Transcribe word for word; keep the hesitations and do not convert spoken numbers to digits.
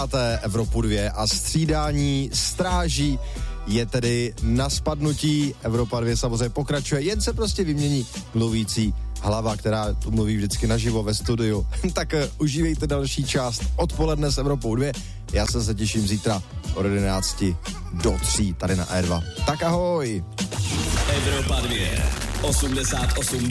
Evropu dva a střídání stráží je tedy na spadnutí. Evropa dva samozřejmě pokračuje, jen se prostě vymění mluvící hlava, která tu mluví vždycky naživo ve studiu. Tak uh, užívejte další část odpoledne s Evropou dva. Já se se těším zítra od jedenácti do tří tady na E dva. Tak ahoj! Evropa dva, osmdesát osm